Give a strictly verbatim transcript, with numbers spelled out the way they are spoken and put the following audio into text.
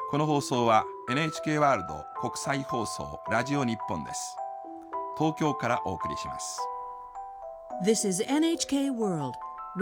この放送は エヌエイチケー ワールド国際放送ラジオ日本です。東京からお送りします。 This is エヌエイチケー World